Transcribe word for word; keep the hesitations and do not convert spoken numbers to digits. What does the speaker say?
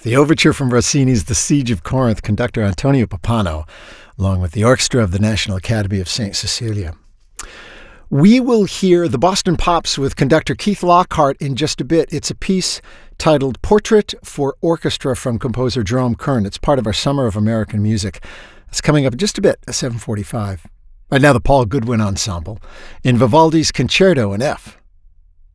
the overture from Rossini's The Siege of Corinth, conductor Antonio Pappano, along with the orchestra of the National Academy of Saint Cecilia. We will hear the Boston Pops with conductor Keith Lockhart in just a bit. It's a piece titled Portrait for Orchestra from composer Jerome Kern. It's part of our Summer of American Music. It's coming up in just a bit at seven forty-five. Right now, the Paul Goodwin Ensemble in Vivaldi's Concerto in F.